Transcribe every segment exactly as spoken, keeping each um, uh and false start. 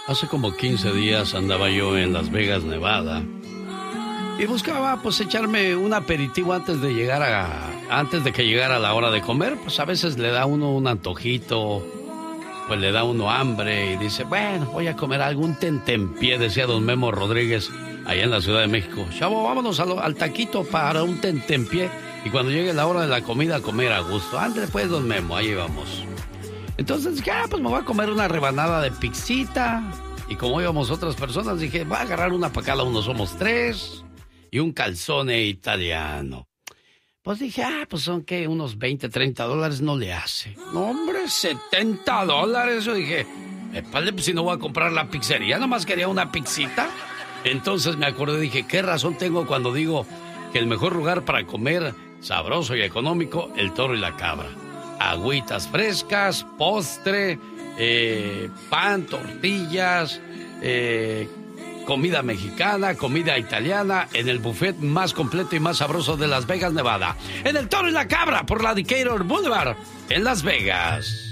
Hace como quince días andaba yo en Las Vegas, Nevada, y buscaba pues echarme un aperitivo antes de llegar a antes de que llegara la hora de comer. Pues a veces le da uno un antojito, pues le da uno hambre y dice, bueno, voy a comer algún tentempié, decía don Memo Rodríguez allá en la Ciudad de México. Chavo, vámonos a lo, al taquito para un tentempié y cuando llegue la hora de la comida comer a gusto. Ándale pues, don Memo, ahí vamos. Entonces dije, ah, pues me voy a comer una rebanada de pixita. Y como íbamos otras personas, dije, voy a agarrar una para cada uno, somos tres. Y un calzone italiano. Pues dije, ah, pues son que unos veinte, treinta dólares no le hace. No, hombre, setenta dólares. Yo dije, espalde, pues si no voy a comprar la pizzería, nomás quería una pixita. Entonces me acordé, dije, ¿qué razón tengo cuando digo que el mejor lugar para comer sabroso y económico, el Toro y la Cabra? Agüitas frescas, postre, eh, pan, tortillas, eh, comida mexicana, comida italiana, en el buffet más completo y más sabroso de Las Vegas, Nevada. En el Toro y la Cabra, por la Decatur Boulevard, en Las Vegas.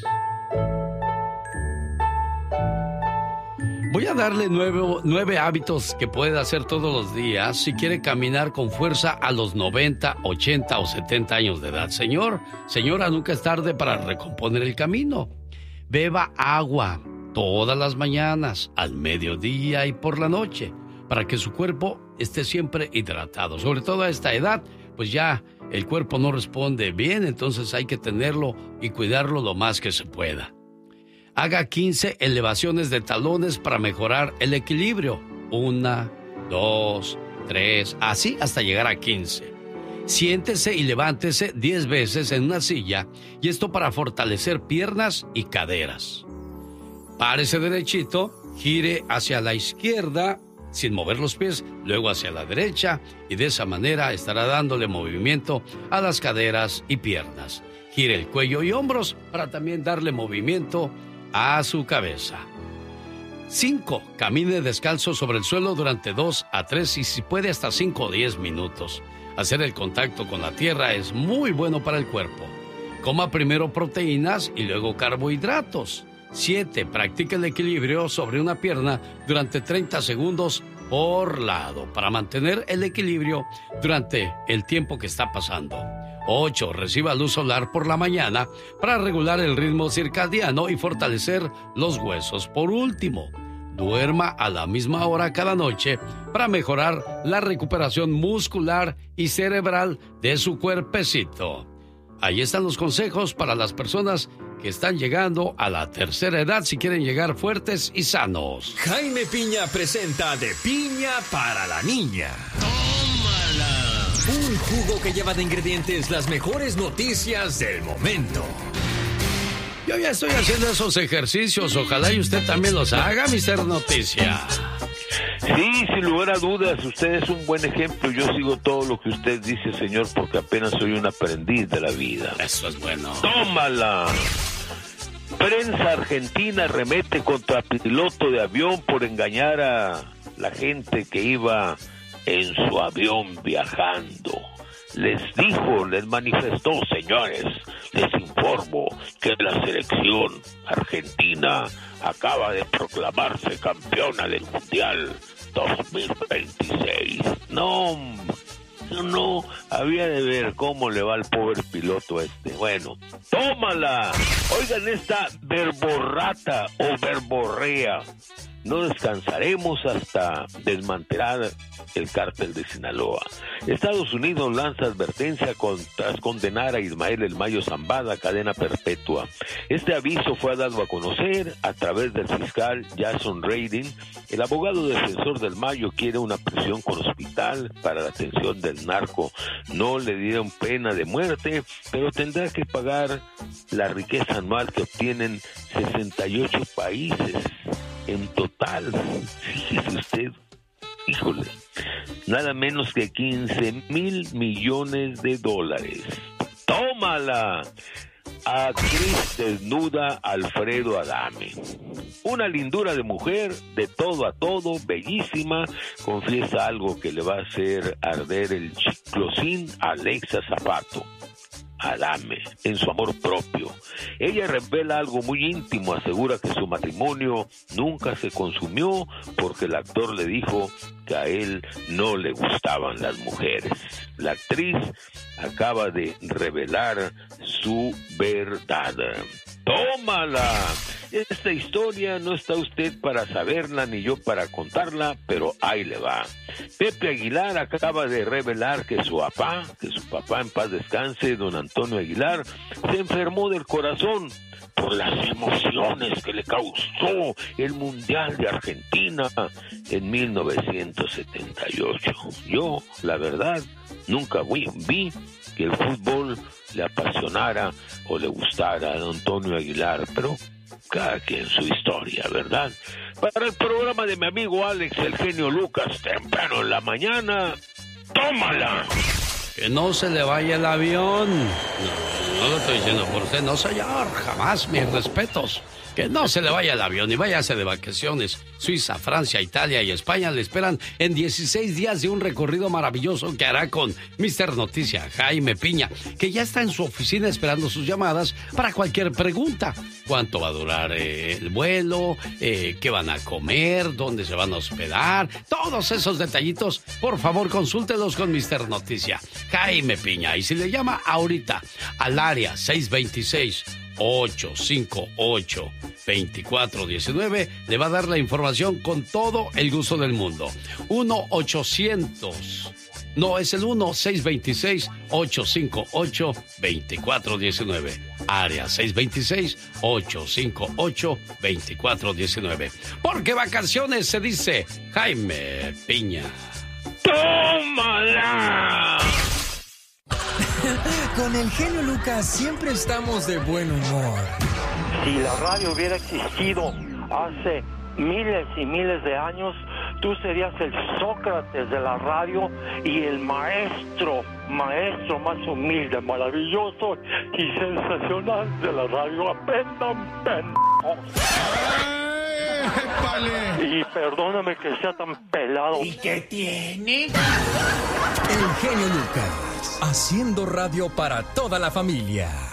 Voy a darle nueve, nueve hábitos que puede hacer todos los días si quiere caminar con fuerza a los noventa, ochenta o setenta años de edad. Señor, señora, nunca es tarde para recomponer el camino. Beba agua todas las mañanas, al mediodía y por la noche, para que su cuerpo esté siempre hidratado. Sobre todo a esta edad, pues ya el cuerpo no responde bien, entonces hay que tenerlo y cuidarlo lo más que se pueda. Haga quince elevaciones de talones para mejorar el equilibrio. Una, dos, tres, así hasta llegar a quince. Siéntese y levántese diez veces en una silla, y esto para fortalecer piernas y caderas. Párese derechito, gire hacia la izquierda sin mover los pies, luego hacia la derecha, y de esa manera estará dándole movimiento a las caderas y piernas. Gire el cuello y hombros para también darle movimiento a su cabeza. cinco. Camine descalzo sobre el suelo durante dos a tres y si puede hasta cinco o diez minutos. Hacer el contacto con la tierra es muy bueno para el cuerpo. Coma primero proteínas y luego carbohidratos. siete. Practique el equilibrio sobre una pierna durante treinta segundos por lado para mantener el equilibrio durante el tiempo que está pasando. ocho. Reciba luz solar por la mañana para regular el ritmo circadiano y fortalecer los huesos. Por último, duerma a la misma hora cada noche para mejorar la recuperación muscular y cerebral de su cuerpecito. Ahí están los consejos para las personas que están llegando a la tercera edad si quieren llegar fuertes y sanos. Jaime Piña presenta De Piña para la Niña. Un jugo que lleva de ingredientes las mejores noticias del momento. Yo ya estoy haciendo esos ejercicios. Ojalá y usted también los haga, mister Noticia. Sí, sin lugar a dudas, usted es un buen ejemplo. Yo sigo todo lo que usted dice, señor, porque apenas soy un aprendiz de la vida. Eso es bueno. ¡Tómala! Prensa argentina remete contra piloto de avión por engañar a la gente que iba en su avión viajando. Les dijo, les manifestó, señores, les informo que la selección argentina acaba de proclamarse campeona del Mundial dos mil veintiséis. No, no, no, había de ver cómo le va al pobre piloto este. Bueno, tómala. Oigan esta verborrata o verborrea. No descansaremos hasta desmantelar el cártel de Sinaloa. Estados Unidos lanza advertencia con, tras condenar a Ismael El Mayo Zambada a cadena perpetua. Este aviso fue dado a conocer a través del fiscal Jason Radin. El abogado defensor del Mayo quiere una prisión con hospital para la atención del narco. No le dieron pena de muerte, pero tendrá que pagar la riqueza anual que obtienen sesenta y ocho países. En total, fíjese usted, híjole, nada menos que quince mil millones de dólares. ¡Tómala! Actriz desnuda Alfredo Adame. Una lindura de mujer, de todo a todo, bellísima, confiesa algo que le va a hacer arder el chiclosín a Alexa Zapata. Adame en su amor propio. Ella revela algo muy íntimo, asegura que su matrimonio nunca se consumió porque el actor le dijo que a él no le gustaban las mujeres. La actriz acaba de revelar su verdad. ¡Tómala! Esta historia no está usted para saberla ni yo para contarla, pero ahí le va. Pepe Aguilar acaba de revelar que su papá, que su papá en paz descanse, don Antonio Aguilar, se enfermó del corazón por las emociones que le causó el Mundial de Argentina en mil novecientos setenta y ocho. Yo, la verdad, nunca vi, vi que el fútbol le apasionara o le gustara a don Antonio Aguilar, pero cada quien su historia, ¿verdad? Para el programa de mi amigo Alex, el genio Lucas, temprano en la mañana, tómala. Que no se le vaya el avión. No, no lo estoy diciendo por usted, no señor, jamás, mis respetos. Que no se le vaya el avión y váyase de vacaciones. Suiza, Francia, Italia y España le esperan en dieciséis días de un recorrido maravilloso que hará con mister Noticia, Jaime Piña, que ya está en su oficina esperando sus llamadas para cualquier pregunta. ¿Cuánto va a durar eh, el vuelo? Eh, ¿Qué van a comer? ¿Dónde se van a hospedar? Todos esos detallitos, por favor, consúltelos con mister Noticia, Jaime Piña. Y si le llama ahorita al área seis dos seis, ocho cinco ocho, dos cuatro uno nueve, le va a dar la información con todo el gusto del mundo. uno ochocientos, no, es el uno seis dos seis, ocho cinco ocho, dos cuatro uno nueve. Área seis dos seis, ocho cinco ocho, dos cuatro uno nueve. Porque vacaciones se dice Jaime Piña. ¡Tómala! Con el genio Lucas siempre estamos de buen humor. Si la radio hubiera existido hace miles y miles de años, tú serías el Sócrates de la radio y el maestro, maestro más humilde, maravilloso y sensacional de la radio. Aprendan, pendejos. Y perdóname que sea tan pelado. ¿Y qué tiene? El genio Lucas, haciendo radio para toda la familia.